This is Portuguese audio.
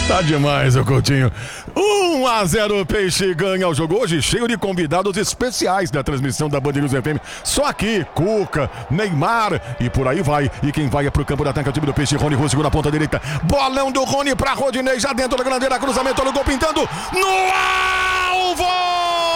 Tá demais, o Coutinho. 1-0, Peixe ganha o jogo hoje, cheio de convidados especiais da transmissão da Band News FM. Só aqui, Cuca, Neymar e por aí vai. E quem vai é pro campo de ataque, é o time do Peixe. Rony Russo na ponta direita. Bolão do Rony pra Rodinei, já dentro da grandeira, cruzamento, olha o gol pintando no alvo!